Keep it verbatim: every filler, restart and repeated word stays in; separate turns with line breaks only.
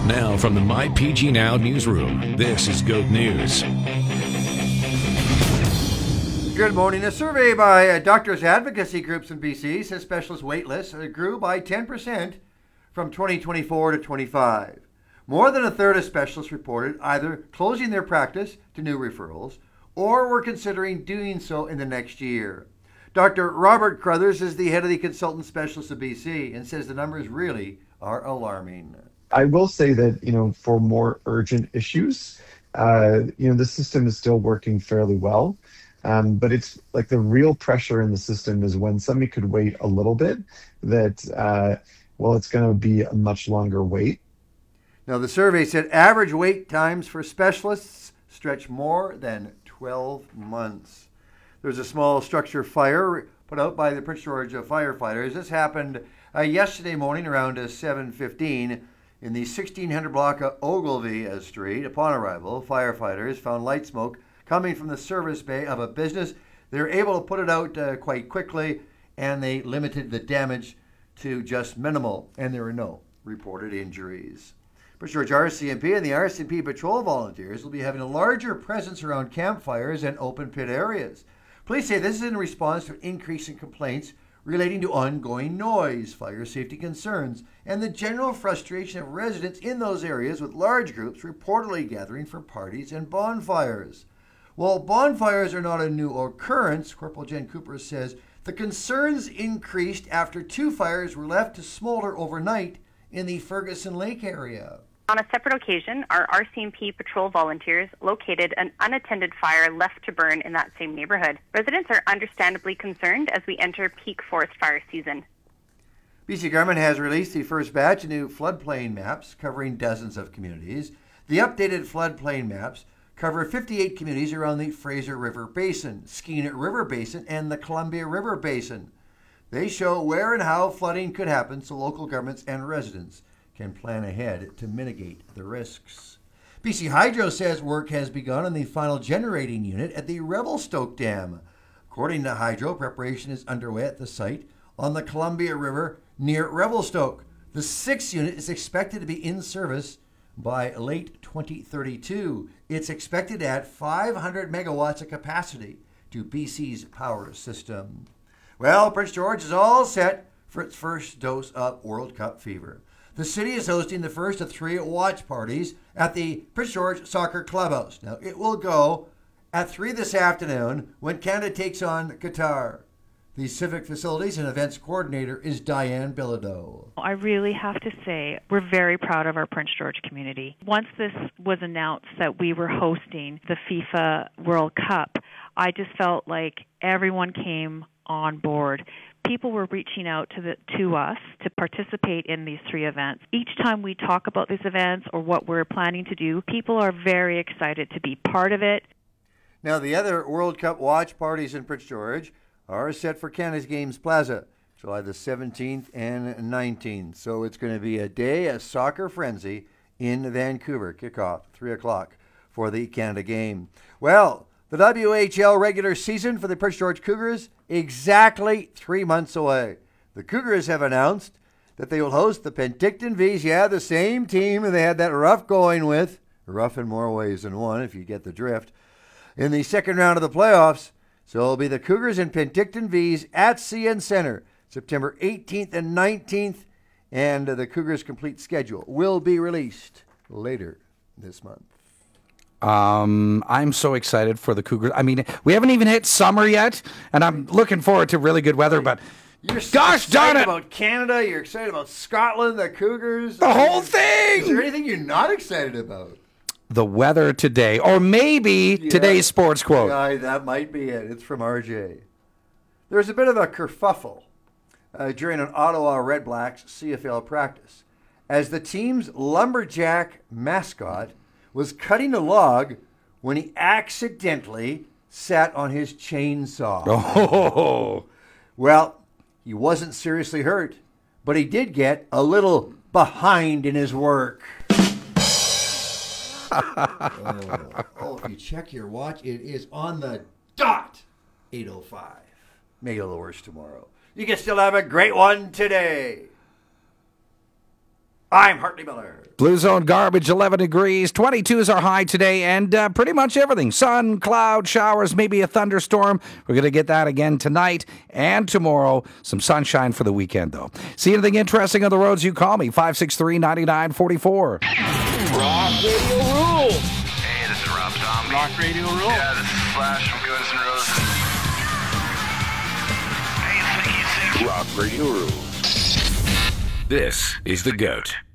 Now from the My P G Now newsroom, this is Goat News.
Good morning. A survey by uh, doctors' advocacy groups in B C says specialist wait lists uh, grew by ten percent from twenty twenty-four to twenty-five. More than a third of specialists reported either closing their practice to new referrals or were considering doing so in the next year. Doctor Robert Crothers is the head of the Consultant Specialists of B C and says the numbers really are alarming.
I will say that, you know, for more urgent issues, uh, you know, the system is still working fairly well. Um, but it's like the real pressure in the system is when somebody could wait a little bit, that, uh, well, it's going to be a much longer wait.
Now, the survey said average wait times for specialists stretch more than twelve months. There was a small structure fire put out by the Prince George firefighters. This happened uh, yesterday morning around uh, seven fifteen in the sixteen hundred block of Ogilvie Street. Upon arrival, firefighters found light smoke coming from the service bay of a business. They were able to put it out uh, quite quickly, and they limited the damage to just minimal, and there were no reported injuries. Prince George R C M P and the R C M P patrol volunteers will be having a larger presence around campfires and open pit areas. Police say this is in response to an increase in complaints relating to ongoing noise, fire safety concerns, and the general frustration of residents in those areas with large groups reportedly gathering for parties and bonfires. While bonfires are not a new occurrence, Corporal Jen Cooper says the concerns increased after two fires were left to smolder overnight in the Ferguson Lake area.
On a separate occasion, our R C M P patrol volunteers located an unattended fire left to burn in that same neighborhood. Residents are understandably concerned as we enter peak forest fire season.
B C government has released the first batch of new floodplain maps covering dozens of communities. The updated floodplain maps cover fifty-eight communities around the Fraser River Basin, Skeena River Basin, and the Columbia River Basin. They show where and how flooding could happen so local governments and residents can plan ahead to mitigate the risks. B C Hydro says work has begun on the final generating unit at the Revelstoke Dam. According to Hydro, preparation is underway at the site on the Columbia River near Revelstoke. The sixth unit is expected to be in service by late twenty thirty-two. It's expected to add five hundred megawatts of capacity to B C's power system. Well, Prince George is all set for its first dose of World Cup fever. The city is hosting the first of three watch parties at the Prince George Soccer Clubhouse. Now, it will go at three this afternoon when Canada takes on Qatar. The Civic Facilities and Events Coordinator is Diane Bilodeau.
I really have to say we're very proud of our Prince George community. Once this was announced that we were hosting the FIFA World Cup, I just felt like everyone came on board. People were reaching out to the to us to participate in these three events. Each time we talk about these events or what we're planning to do, people are very excited to be part of it.
Now, the other World Cup watch parties in Prince George are set for Canada's Games Plaza, July the seventeenth and nineteenth. So it's going to be a day of soccer frenzy in Vancouver. Kickoff, three o'clock for the Canada game. Well, the W H L regular season for the Prince George Cougars, exactly three months away. The Cougars have announced that they will host the Penticton Vees. Yeah, the same team they had that rough going with. Rough in more ways than one, if you get the drift. In the second round of the playoffs. So it'll be the Cougars and Penticton Vees at C N Center, September eighteenth and nineteenth. And the Cougars' complete schedule will be released later this month.
Um, I'm so excited for the Cougars. I mean, we haven't even hit summer yet, and I'm looking forward to really good weather, but
You're
gosh darn it!
You're excited about Canada, you're excited about Scotland, the Cougars.
The whole thing!
Is there anything you're not excited about?
The weather today, or maybe yeah. today's sports quote.
Yeah, that might be it. It's from R J. There's a bit of a kerfuffle uh, during an Ottawa Red Blacks C F L practice as the team's lumberjack mascot was cutting a log when he accidentally sat on his chainsaw.
Oh.
Well, he wasn't seriously hurt, but he did get a little behind in his work. oh. oh, if you check your watch, it is on the dot, eight oh five. Make it a little worse tomorrow. You can still have a great one today. I'm Hartley Miller.
Blue Zone Garbage, eleven degrees. twenty-two is our high today, and uh, pretty much everything. Sun, cloud, showers, maybe a thunderstorm. We're going to get that again tonight and tomorrow. Some sunshine for the weekend, though. See anything interesting on the roads, you call me. five six three, nine nine four four.
Rock Radio rules.
Hey, this is Rob Zombie.
Rock Radio rules.
Yeah, this is Slash from Guns N' Roses. Hey, it's Mickey Six.
Rock Radio rules. This is The Goat.